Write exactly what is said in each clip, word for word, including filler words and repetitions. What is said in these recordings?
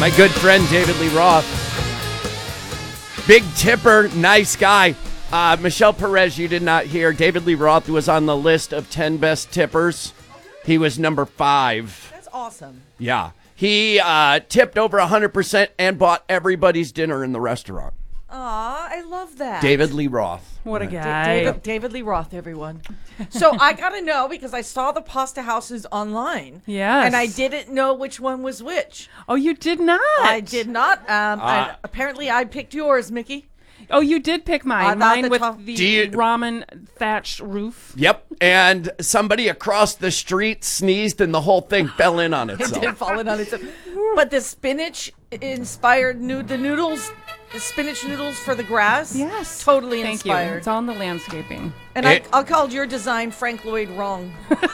My good friend David Lee Roth. Big tipper, nice guy. Uh, Michelle Perez, you did not hear. David Lee Roth was on the list of ten best tippers. He was number five. That's awesome. Yeah. He uh, tipped over one hundred percent and bought everybody's dinner in the restaurant. Aw, I love that. David Lee Roth. What a Da- guy. David, David Lee Roth, everyone. So I got to know because I saw the pasta houses online. Yes. And I didn't know which one was which. Oh, you did not. I did not. Um, Uh, I, apparently, I picked yours, Mickey. Oh, you did pick I mine. thought Mine the with top- the Do you- ramen thatched roof. Yep. And somebody across the street sneezed and the whole thing fell in on It itself. did fall in on itself. But the spinach inspired new the noodles, the spinach noodles for the grass. Yes. Totally Thank you. inspired. It's all in the landscaping. And It- I, I called your design Frank Lloyd wrong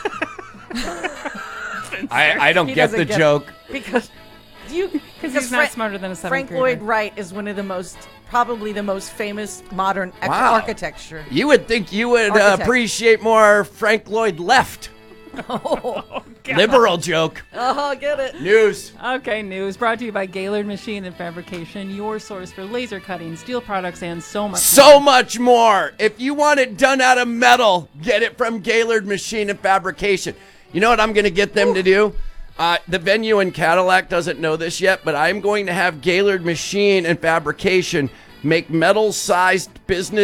I, I don't He get doesn't the get it. because because you because he's not smarter than a seventh Frank grader. Lloyd Wright is one of the most probably the most famous modern ex- Wow. architecture. You would think you would uh, Architect. appreciate more Frank Lloyd left. Oh, Liberal joke. oh, get it. News. Okay, news brought to you by Gaylord Machine and Fabrication, your source for laser cutting, steel products, and so much So much more. If you want it done out of metal, get it from Gaylord Machine and Fabrication. You know what I'm going to get them to do? Uh, the venue in Cadillac doesn't know this yet, but I'm going to have Gaylord Machine and Fabrication make metal-sized business